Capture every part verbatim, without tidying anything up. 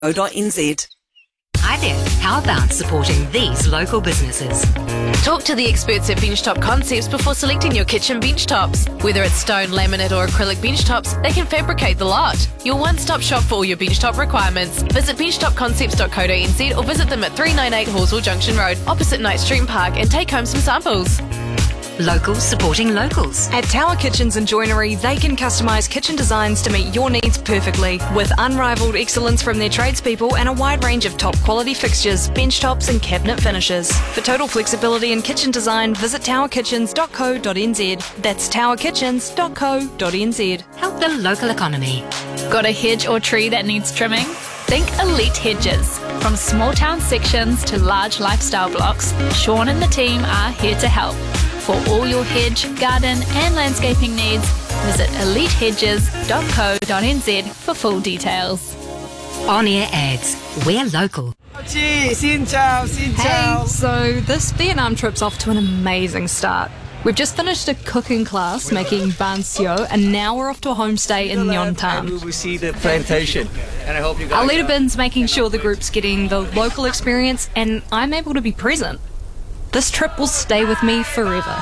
nz. Hi there. How about supporting these local businesses? Talk to the experts at Benchtop Concepts before selecting your kitchen bench tops. Whether it's stone, laminate or acrylic bench tops, they can fabricate the lot. Your one-stop shop for all your bench top requirements. Visit benchtop concepts dot co dot n z or visit them at three ninety-eight Horswell Junction Road, opposite Knight Stream Park, and take home some samples. Locals supporting locals. At Tower Kitchens and Joinery, they can customise kitchen designs to meet your needs perfectly, with unrivaled excellence from their tradespeople and a wide range of top quality fixtures, bench tops and cabinet finishes. For total flexibility in kitchen design, visit tower kitchens dot co dot n z. That's tower kitchens dot co dot n z. Help the local economy. Got a hedge or tree that needs trimming? Think Elite Hedges. From small town sections to large lifestyle blocks, Sean and the team are here to help. For all your hedge, garden and landscaping needs, visit elite hedges dot co dot n z for full details. On-air ads. We're local. Hey, xin chào, xin chào. Hey, so this Vietnam trip's off to an amazing start. We've just finished a cooking class making ban sio, and now we're off to a homestay in Nyon Tam. We will see the plantation, and I hope you guys. Our leader Bin's making sure the group's getting the local experience, and I'm able to be present. This trip will stay with me forever.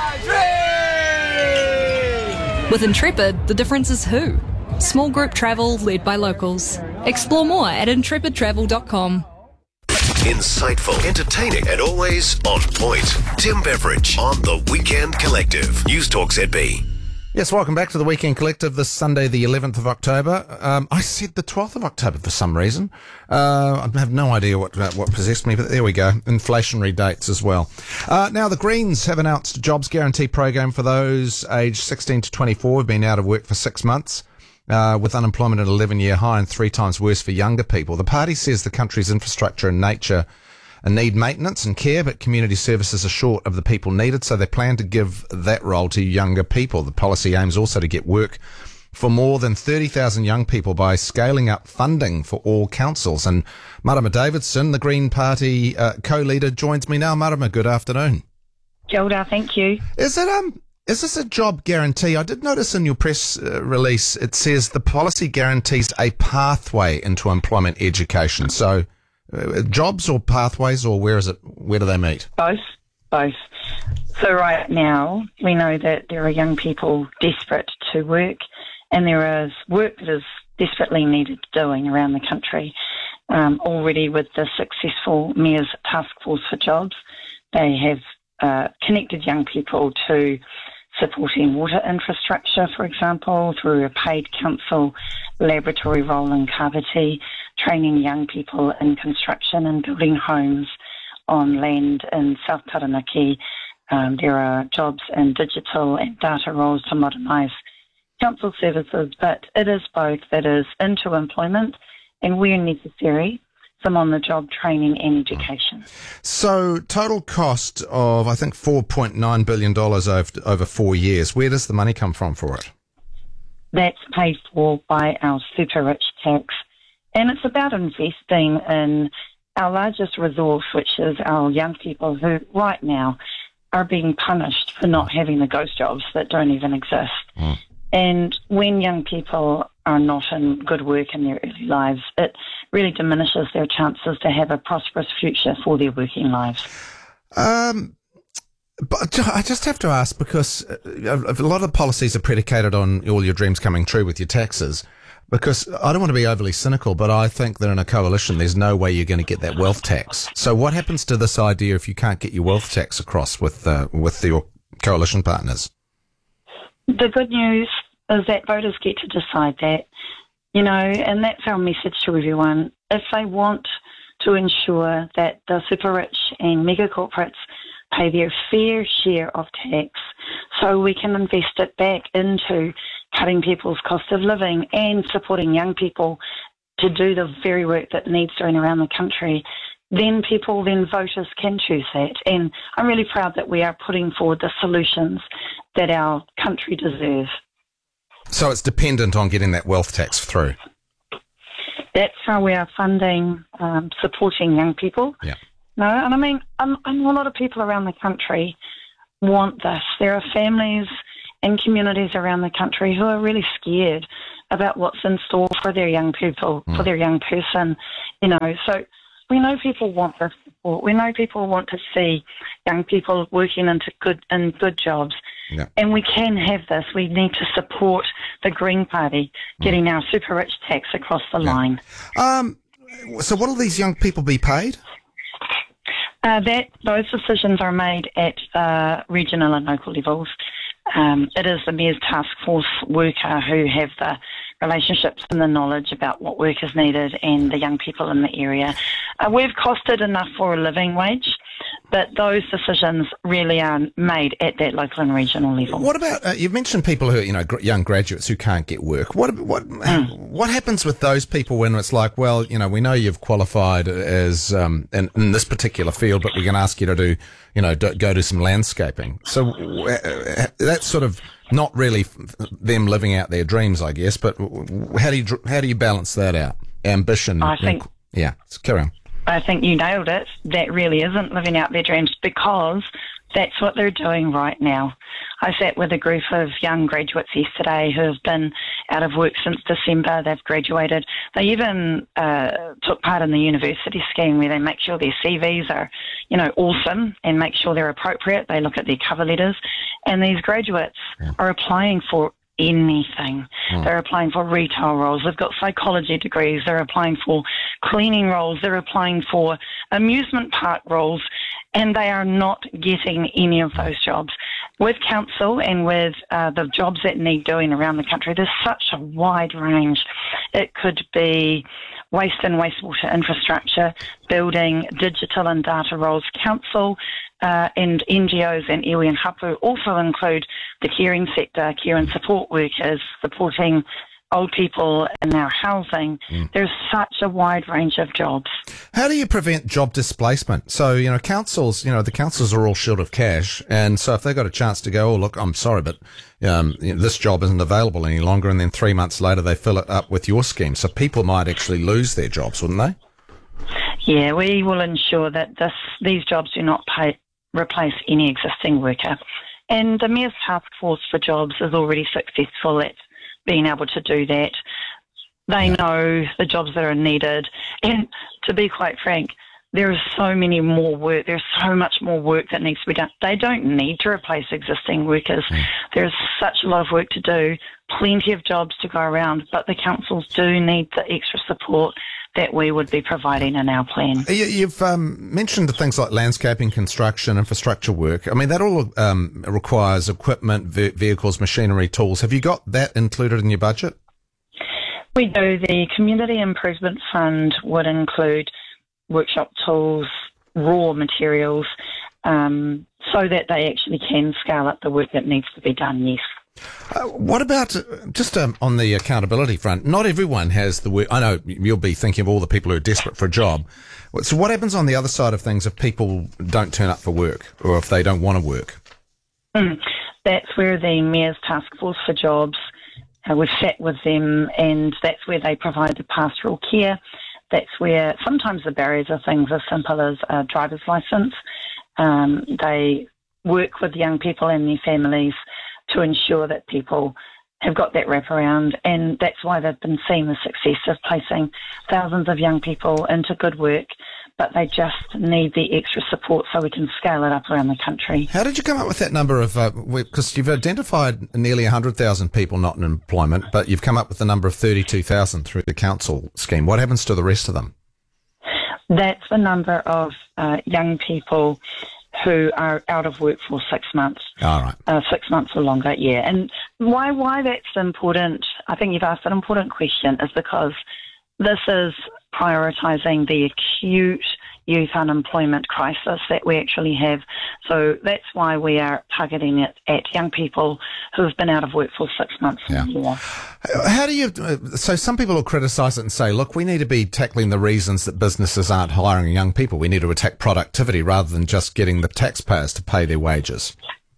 With Intrepid, the difference is who. Small group travel led by locals. Explore more at intrepid travel dot com. Insightful, entertaining, and always on point. Tim Beveridge on The Weekend Collective. News Talk Z B. Yes, welcome back to the Weekend Collective this Sunday, the eleventh of October. Um, I said the twelfth of October for some reason. Uh, I have no idea what what possessed me, but there we go. Inflationary dates as well. Uh, now, the Greens have announced a jobs guarantee program for those aged sixteen to twenty-four who have been out of work for six months, uh, with unemployment at an eleven-year high and three times worse for younger people. The party says the country's infrastructure and nature need maintenance and care, but community services are short of the people needed, so they plan to give that role to younger people. The policy aims also to get work for more than thirty thousand young people by scaling up funding for all councils. And Marama Davidson, the Green Party uh, co-leader, joins me now. Marama, good afternoon. Kia ora, thank you. Is it um? Is this a job guarantee? I did notice in your press uh, release it says the policy guarantees a pathway into employment education. So Uh, jobs or pathways, or where is it? Where do they meet? Both, both. So right now, we know that there are young people desperate to work, and there is work that is desperately needed doing around the country. Um, already with the successful Mayor's Task Force for Jobs, they have uh, connected young people to supporting water infrastructure, for example, through a paid council laboratory role in Kāwati, training young people in construction and building homes on land in South Taranaki. Um, there are jobs in digital and data roles to modernise council services, but it is both. It is into employment and, where necessary, some on-the-job training and education. So total cost of, I think, four point nine billion dollars over, over four years. Where does the money come from for it? That's paid for by our super rich tax. And it's about investing in our largest resource, which is our young people who right now are being punished for not having the ghost jobs that don't even exist. Mm. And when young people are not in good work in their early lives, it really diminishes their chances to have a prosperous future for their working lives. Um, but I just have to ask, because a lot of the policies are predicated on all your dreams coming true with your taxes. Because I don't want to be overly cynical, but I think that in a coalition, there's no way you're going to get that wealth tax. So what happens to this idea if you can't get your wealth tax across with uh, with your coalition partners? The good news is that voters get to decide that, you know, and that's our message to everyone. If they want to ensure that the super rich and mega corporates pay their fair share of tax so we can invest it back into cutting people's cost of living and supporting young people to do the very work that needs doing around the country, then people, then voters can choose that. And I'm really proud that we are putting forward the solutions that our country deserves. So it's dependent on getting that wealth tax through. That's how we are funding, um, supporting young people. Yeah. No, and I mean, um, I know a lot of people around the country want this. There are families and communities around the country who are really scared about what's in store for their young people, mm. for their young person. You know, so we know people want this support. We know people want to see young people working into good in good jobs. Yeah. And we can have this. We need to support the Green Party getting mm. our super rich tax across the yeah. line. Um, so what will these young people be paid? Uh, that those decisions are made at uh, regional and local levels. Um, it is the Mayor's Task Force worker who have the relationships and the knowledge about what work is needed and the young people in the area. Uh, we've costed enough for a living wage, but those decisions really are made at that local and regional level. What about, uh, you've mentioned people who, you know, gr- young graduates who can't get work. What what mm. what happens with those people when it's like, well, you know, we know you've qualified as um, in, in this particular field, but we're going to ask you to do, you know, do, go do some landscaping. So uh, that's sort of not really f- them living out their dreams, I guess, but how do you how do you balance that out? Ambition. I think, and, yeah, so carry on. I think you nailed it. That really isn't living out their dreams, because that's what they're doing right now. I sat with a group of young graduates yesterday who have been out of work since December. They've graduated. They even uh, took part in the university scheme where they make sure their C Vs are, you know, awesome and make sure they're appropriate. They look at their cover letters. And these graduates yeah. are applying for anything. Mm. They're applying for retail roles. They've got psychology degrees. They're applying for cleaning roles. They're applying for amusement park roles, and they are not getting any of those jobs. With council and with uh, the jobs that need doing around the country, there's such a wide range. It could be waste and wastewater infrastructure, building, digital and data roles. Council uh, and N G Os and iwi and hapu also include the caring sector, care and support workers, supporting old people in our housing. Mm. There's such a wide range of jobs. How do you prevent job displacement? So, you know, councils, you know, the councils are all short of cash. And so if they got a chance to go, oh, look, I'm sorry, but um, you know, this job isn't available any longer. And then three months later, they fill it up with your scheme. So people might actually lose their jobs, wouldn't they? Yeah, we will ensure that this these jobs do not pay, replace any existing worker. And the Mayor's Task Force for Jobs is already successful at being able to do that. They yeah. know the jobs that are needed. And to be quite frank, there is so many more work. There's so much more work that needs to be done. They don't need to replace existing workers. Mm. There's such a lot of work to do, plenty of jobs to go around, but the councils do need the extra support that we would be providing in our plan. You've um, mentioned things like landscaping, construction, infrastructure work. I mean, that all um, requires equipment, ve- vehicles, machinery, tools. Have you got that included in your budget? We do. The Community Improvement Fund would include workshop tools, raw materials, um, so that they actually can scale up the work that needs to be done, yes. Uh, what about, uh, just um, on the accountability front, not everyone has the work. I know you'll be thinking of all the people who are desperate for a job. So what happens on the other side of things if people don't turn up for work or if they don't want to work? Mm, that's where the Mayor's Task Force for Jobs, uh, we've sat with them, and that's where they provide the pastoral care. That's where sometimes the barriers are things as simple as a driver's licence. Um, they work with young people and their families to ensure that people have got that wraparound, and that's why they've been seeing the success of placing thousands of young people into good work, but they just need the extra support so we can scale it up around the country. How did you come up with that number of, because uh, you've identified nearly one hundred thousand people not in employment, but you've come up with the number of thirty-two thousand through the council scheme. What happens to the rest of them? That's the number of uh, young people who are out of work for six months. All right. Uh, six months or longer, yeah. And why why that's important, I think you've asked an important question, is because this is prioritising the acute youth unemployment crisis that we actually have. So that's why we are targeting it at young people who have been out of work for six months yeah. or more. How do you, so some people will criticise it and say, look, we need to be tackling the reasons that businesses aren't hiring young people. We need to attack productivity rather than just getting the taxpayers to pay their wages.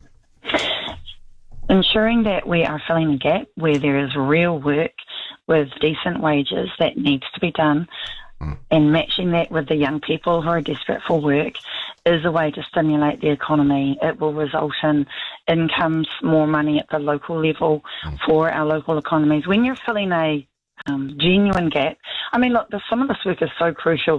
Ensuring that we are filling a gap where there is real work with decent wages that needs to be done, mm. and matching that with the young people who are desperate for work is a way to stimulate the economy. It will result in incomes, more money at the local level mm. for our local economies. When you're filling a um, genuine gap. I mean, look, the, some of this work is so crucial